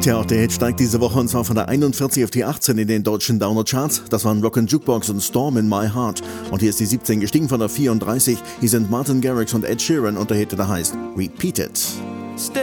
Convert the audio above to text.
Tja, auch der Hit steigt diese Woche und zwar von der 41 auf die 18 in den deutschen Download-Charts. Das waren Rock & Jukebox und Storm in My Heart. Und hier ist die 17 gestiegen von der 34. Hier sind Martin Garrix und Ed Sheeran und der Hit, der heißt Repeat It.